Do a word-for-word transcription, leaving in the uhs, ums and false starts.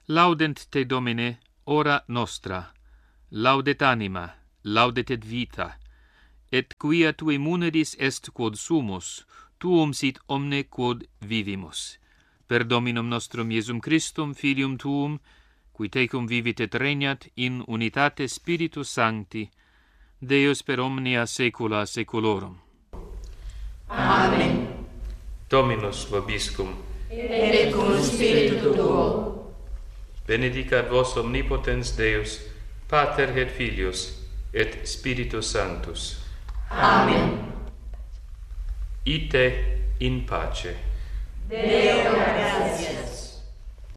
Laudent te, Domine, ora nostra, laudet anima, laudet et vita, et quia tui munedis est quod sumus, tuum sit omne quod vivimus. Per Dominum nostrum Iesum Christum, Filium tuum, qui tecum vivit et regnat in unitate Spiritus Sancti, Deus per omnia saecula saeculorum. Amen. Dominus vobiscum, Et cum spiritu tuo. benedicat vos omnipotens Deus, Pater et Filius, et Spiritus Sanctus. Amen. Ite in pace. Deo gratias.